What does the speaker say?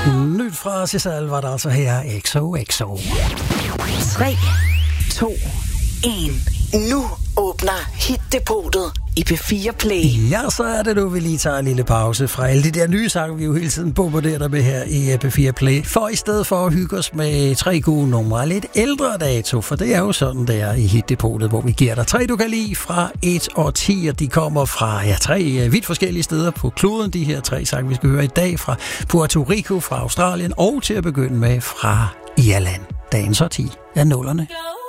Nyt fra Cesal var der altså her XOXO. 3, 2, 1. Nu åbner Hit-depotet i P4 Play. Ja, så er det nu, vi lige tager en lille pause fra alle de der nye sange, vi jo hele tiden bombarderer dig med her i P4 Play. For i stedet for at hygge os med 3 gode numre, lidt ældre dato, for det er jo sådan, det er i Hit-depotet, hvor vi giver dig 3, du kan lide fra 1 og 10, og de kommer fra 3 vidt forskellige steder på kloden, de her 3 sange, vi skal høre i dag, fra Puerto Rico, fra Australien og til at begynde med fra Irland. Dagens 10 af nullerne.